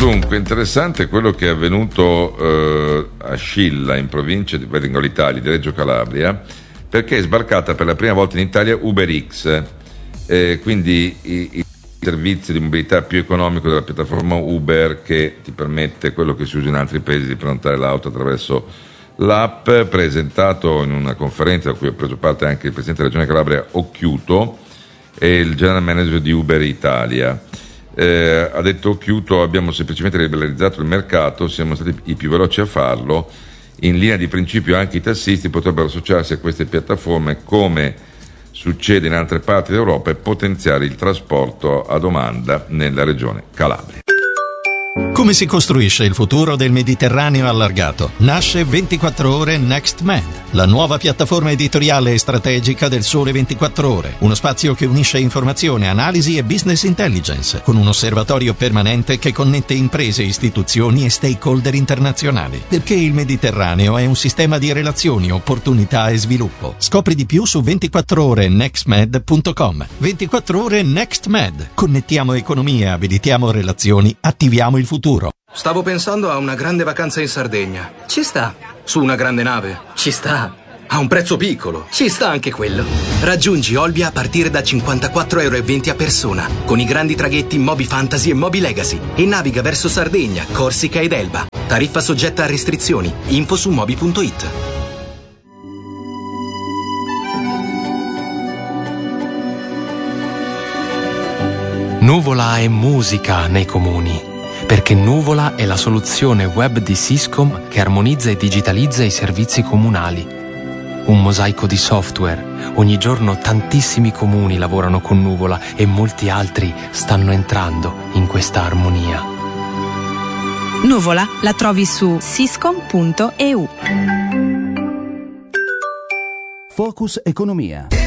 Dunque, interessante quello che è avvenuto a Scilla, in provincia di Vergine Italia, di Reggio Calabria, perché è sbarcata per la prima volta in Italia UberX, quindi i servizi di mobilità più economico della piattaforma Uber, che ti permette quello che si usa in altri paesi di prenotare l'auto attraverso l'app, presentato in una conferenza a cui ha preso parte anche il presidente della Regione Calabria Occhiuto e il general manager di Uber Italia. Ha detto Occhiuto: abbiamo semplicemente liberalizzato il mercato, siamo stati i più veloci a farlo, in linea di principio anche i tassisti potrebbero associarsi a queste piattaforme come succede in altre parti d'Europa e potenziare il trasporto a domanda nella regione Calabria. Come si costruisce il futuro del Mediterraneo allargato? Nasce 24 Ore Next Med, la nuova piattaforma editoriale e strategica del Sole 24 Ore, uno spazio che unisce informazione, analisi e business intelligence, con un osservatorio permanente che connette imprese, istituzioni e stakeholder internazionali. Perché il Mediterraneo è un sistema di relazioni, opportunità e sviluppo. Scopri di più su 24orenextmed.com. 24 Ore Next Med. Connettiamo economie, abilitiamo relazioni, attiviamo il futuro. Stavo pensando a una grande vacanza in Sardegna. Ci sta. Su una grande nave. Ci sta. A un prezzo piccolo. Ci sta anche quello. Raggiungi Olbia a partire da 54,20 € a persona, con i grandi traghetti Moby Fantasy e Moby Legacy, e naviga verso Sardegna, Corsica ed Elba. Tariffa soggetta a restrizioni. Info su moby.it. Nuvola è musica nei comuni, perché Nuvola è la soluzione web di Syscom che armonizza e digitalizza i servizi comunali. Un mosaico di software. Ogni giorno tantissimi comuni lavorano con Nuvola e molti altri stanno entrando in questa armonia. Nuvola la trovi su syscom.eu. Focus Economia.